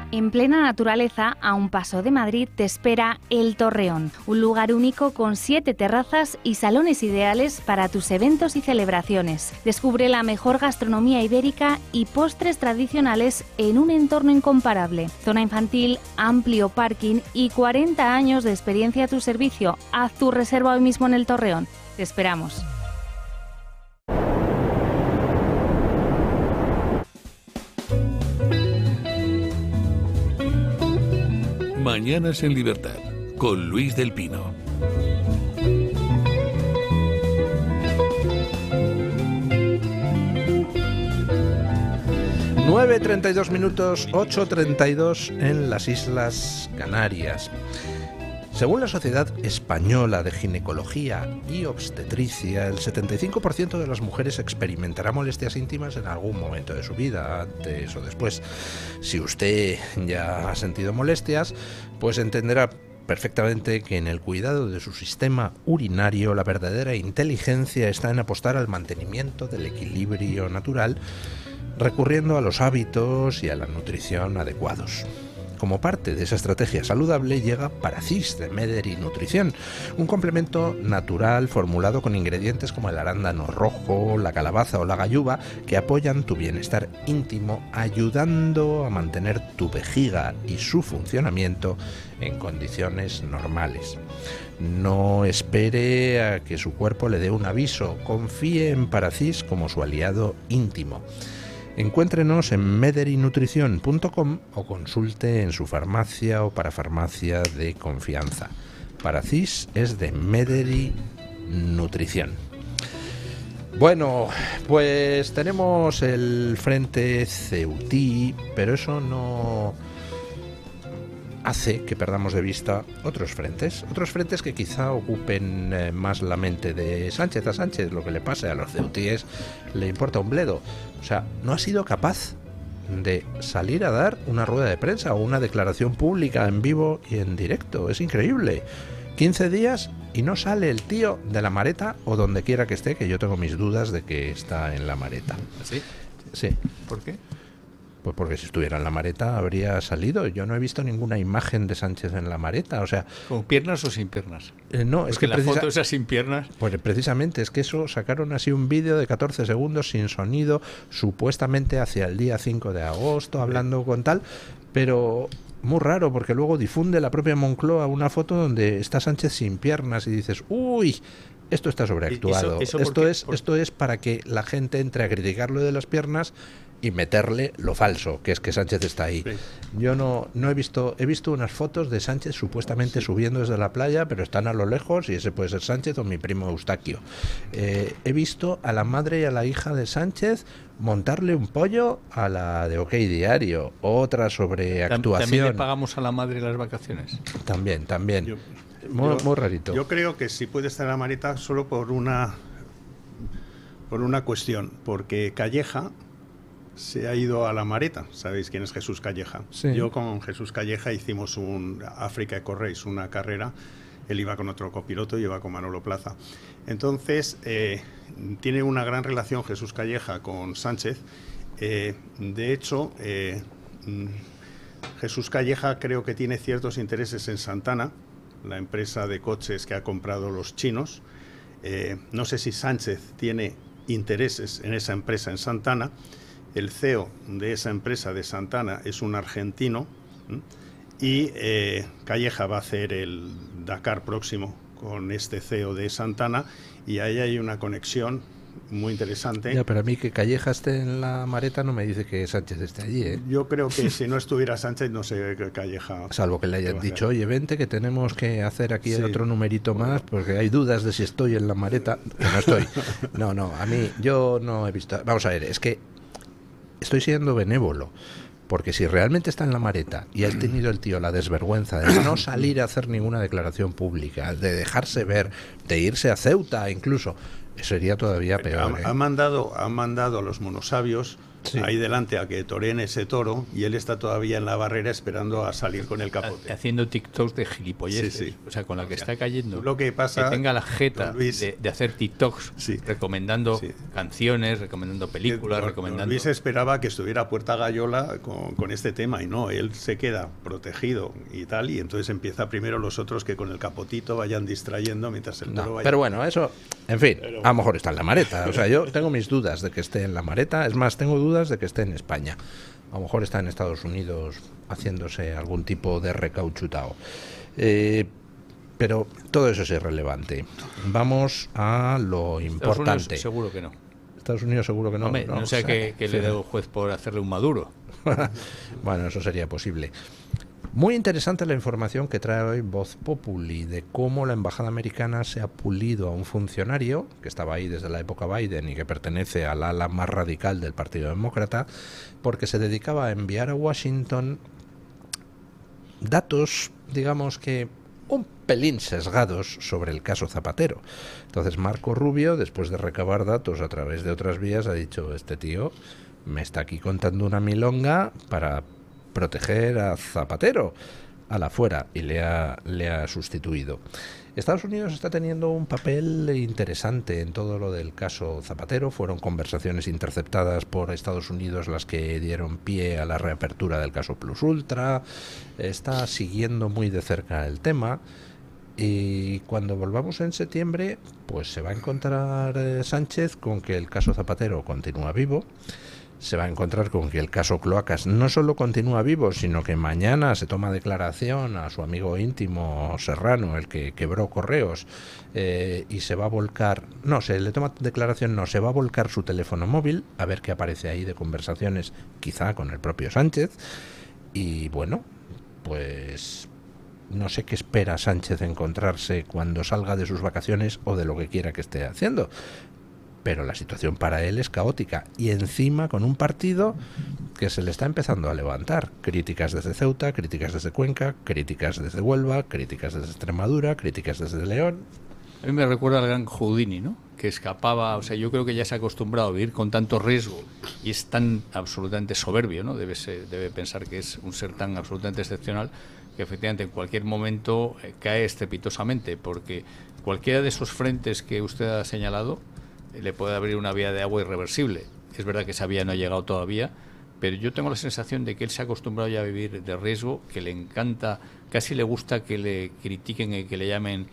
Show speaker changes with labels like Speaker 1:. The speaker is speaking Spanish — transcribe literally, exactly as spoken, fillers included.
Speaker 1: En plena naturaleza, a un paso de Madrid, te espera El Torreón, un lugar único con siete terrazas y salones ideales para tus eventos y celebraciones. Descubre la mejor gastronomía ibérica y postres tradicionales en un entorno incomparable. Zona infantil, amplio parking y cuarenta años de experiencia a tu servicio. Haz tu reserva hoy mismo en El Torreón. Te esperamos.
Speaker 2: Mañanas en Libertad, con Luis del Pino.
Speaker 3: nueve treinta y dos minutos, ocho treinta y dos en las Islas Canarias. Según la Sociedad Española de Ginecología y Obstetricia, el setenta y cinco por ciento de las mujeres experimentará molestias íntimas en algún momento de su vida, antes o después. Si usted ya ha sentido molestias, pues entenderá perfectamente que en el cuidado de su sistema urinario la verdadera inteligencia está en apostar al mantenimiento del equilibrio natural, recurriendo a los hábitos y a la nutrición adecuados. Como parte de esa estrategia saludable llega Paracis de Mederi Nutrición, un complemento natural formulado con ingredientes como el arándano rojo, la calabaza o la galluva que apoyan tu bienestar íntimo, ayudando a mantener tu vejiga y su funcionamiento en condiciones normales. No espere a que su cuerpo le dé un aviso, confíe en Paracis como su aliado íntimo. Encuéntrenos en mederi nutrición punto com o consulte en su farmacia o parafarmacia de confianza. Paracis es de Mederi Nutrición. Bueno, pues tenemos el frente Ceutí, pero eso no hace que perdamos de vista otros frentes, otros frentes que quizá ocupen eh, más la mente de Sánchez. A Sánchez lo que le pase a los ceutíes le importa un bledo. O sea, no ha sido capaz de salir a dar una rueda de prensa o una declaración pública en vivo y en directo. Es increíble. quince días y no sale el tío de la Mareta o donde quiera que esté, que yo tengo mis dudas de que está en la Mareta.
Speaker 4: ¿Sí?
Speaker 3: Sí.
Speaker 4: ¿Por qué?
Speaker 3: Pues porque si estuviera en la Mareta habría salido. Yo no he visto ninguna imagen de Sánchez en la Mareta, o sea...
Speaker 4: ¿Con piernas o sin piernas?
Speaker 3: Eh, no,
Speaker 4: porque
Speaker 3: es que
Speaker 4: la
Speaker 3: precisa-
Speaker 4: foto esa sin piernas...
Speaker 3: Pues precisamente, es que eso, sacaron así un vídeo de catorce segundos sin sonido, supuestamente hacia el día cinco de agosto, hablando con tal, pero muy raro, porque luego difunde la propia Moncloa una foto donde está Sánchez sin piernas y dices, uy... Esto está sobreactuado.
Speaker 4: ¿Eso, eso
Speaker 3: esto,
Speaker 4: porque,
Speaker 3: es,
Speaker 4: por...
Speaker 3: esto es para que la gente entre a criticar lo de las piernas y meterle lo falso, que es que Sánchez está ahí.
Speaker 4: Sí.
Speaker 3: Yo no, no he visto, he visto unas fotos de Sánchez supuestamente sí. subiendo desde la playa, pero están a lo lejos y ese puede ser Sánchez o mi primo Eustaquio. Eh, he visto a la madre y a la hija de Sánchez montarle un pollo a la de OK Diario, otra sobre actuación.
Speaker 4: ¿También le pagamos a la madre las vacaciones?
Speaker 3: También, también.
Speaker 5: Yo,
Speaker 3: muy,
Speaker 5: yo,
Speaker 3: muy rarito.
Speaker 5: Yo creo que sí puede estar en la Mareta solo por una, por una cuestión, porque Calleja se ha ido a la Mareta. ¿Sabéis quién es Jesús Calleja?
Speaker 3: Sí.
Speaker 5: Yo con Jesús Calleja hicimos un África Eco Race, una carrera. Él iba con otro copiloto y iba con Manolo Plaza. Entonces, eh, tiene una gran relación Jesús Calleja con Sánchez. Eh, de hecho, eh, Jesús Calleja creo que tiene ciertos intereses en Santana, la empresa de coches que ha comprado los chinos. Eh, no sé si Sánchez tiene intereses en esa empresa en Santana. El C E O de esa empresa de Santana es un argentino, ¿m? y eh, Calleja va a hacer el Dakar próximo con este C E O de Santana, y ahí hay una conexión muy interesante.
Speaker 3: Ya, pero a mí que Calleja esté en la Mareta no me dice que Sánchez esté allí, ¿eh?
Speaker 5: Yo creo que si no estuviera Sánchez, no sé qué Calleja...
Speaker 3: Salvo que le hayan dicho, oye, vente que tenemos que hacer aquí
Speaker 5: sí.
Speaker 3: otro numerito más, porque hay dudas de si estoy en la Mareta. Que no estoy. No, no, a mí, yo no he visto... Vamos a ver, es que estoy siendo benévolo, porque si realmente está en la Mareta y ha tenido el tío la desvergüenza de no salir a hacer ninguna declaración pública, de dejarse ver, de irse a Ceuta incluso, sería todavía peor.
Speaker 5: Ha,
Speaker 3: ¿eh?
Speaker 5: ha mandado, ha mandado a los monosabios
Speaker 3: Sí.
Speaker 5: ahí delante a que toreen ese toro y él está todavía en la barrera esperando a salir con el capote.
Speaker 4: Haciendo TikToks de gilipolleces.
Speaker 5: Sí, sí.
Speaker 4: O sea, con la que
Speaker 5: O sea,
Speaker 4: está cayendo.
Speaker 5: lo que pasa,
Speaker 4: que tenga la jeta
Speaker 5: don Luis,
Speaker 4: de, de hacer TikToks
Speaker 5: sí,
Speaker 4: recomendando
Speaker 5: sí.
Speaker 4: canciones, recomendando películas,
Speaker 5: Don-
Speaker 4: recomendando...
Speaker 5: Don Luis esperaba que estuviera a puerta gallola con, con este tema y no, él se queda protegido y tal, y entonces empieza primero los otros que con el capotito vayan distrayendo mientras el
Speaker 3: No,
Speaker 5: toro vaya...
Speaker 3: pero bueno, eso, en fin, a lo mejor está en la Mareta. O sea, yo tengo mis dudas de que esté en la Mareta. Es más, tengo dudas de que esté en España. A lo mejor está en Estados Unidos haciéndose algún tipo de recauchutado. Eh, pero todo eso es irrelevante. Vamos a lo
Speaker 4: Estados
Speaker 3: importante.
Speaker 4: Unidos, seguro que no.
Speaker 3: Estados Unidos seguro que no.
Speaker 4: Hombre, no,
Speaker 3: o
Speaker 4: sea
Speaker 3: sea,
Speaker 4: que, que
Speaker 3: sí.
Speaker 4: le dé el juez por hacerle un Maduro.
Speaker 3: Bueno, eso sería posible. Muy interesante la información que trae hoy Voz Populi de cómo la embajada americana se ha pulido a un funcionario que estaba ahí desde la época Biden y que pertenece al ala más radical del Partido Demócrata, porque se dedicaba a enviar a Washington datos, digamos que un pelín sesgados sobre el caso Zapatero. Entonces Marco Rubio, después de recabar datos a través de otras vías, ha dicho: este tío me está aquí contando una milonga para proteger a Zapatero a la fuera, y le ha, le ha sustituido. Estados Unidos está teniendo un papel interesante en todo lo del caso Zapatero. Fueron conversaciones interceptadas por Estados Unidos las que dieron pie a la reapertura del caso Plus Ultra. Está siguiendo muy de cerca el tema. Y cuando volvamos en septiembre, pues se va a encontrar eh, Sánchez con que el caso Zapatero continúa vivo. Se va a encontrar con que el caso Cloacas no solo continúa vivo, sino que mañana se toma declaración a su amigo íntimo Serrano, el que quebró Correos, eh, y se va a volcar, no, se le toma declaración, no, se va a volcar su teléfono móvil, a ver qué aparece ahí de conversaciones, quizá con el propio Sánchez. Y bueno, pues no sé qué espera Sánchez encontrarse cuando salga de sus vacaciones o de lo que quiera que esté haciendo. Pero la situación para él es caótica, y encima con un partido que se le está empezando a levantar. Críticas desde Ceuta, críticas desde Cuenca, críticas desde Huelva, críticas desde Extremadura, críticas desde León.
Speaker 4: A mí me recuerda al gran Houdini, ¿no? Que escapaba, o sea, yo creo que ya se ha acostumbrado a vivir con tanto riesgo y es tan absolutamente soberbio, ¿no? Debe ser, debe pensar que es un ser tan absolutamente excepcional que efectivamente en cualquier momento eh, cae estrepitosamente, porque cualquiera de esos frentes que usted ha señalado le puede abrir una vía de agua irreversible. Es verdad que esa vía no ha llegado todavía, pero yo tengo la sensación de que él se ha acostumbrado ya a vivir de riesgo, que le encanta, casi le gusta que le critiquen y que le llamen